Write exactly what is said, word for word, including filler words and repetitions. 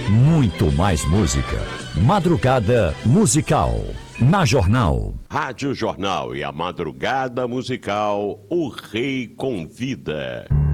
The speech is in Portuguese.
muito mais música. Madrugada Musical, na Jornal. Rádio Jornal e a Madrugada Musical, o Rei Convida.